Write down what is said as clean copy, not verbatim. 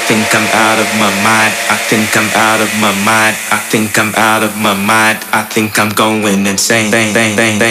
think I'm out of my mind. I think I'm out of my mind. I think I'm out of my mind. I think I'm going insane.